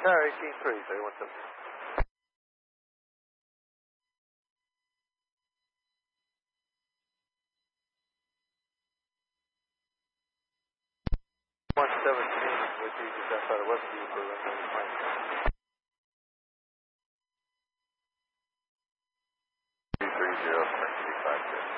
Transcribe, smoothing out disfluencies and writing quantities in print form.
Tower 18-3, 317. 117 with you just outside of Westview for runway 29.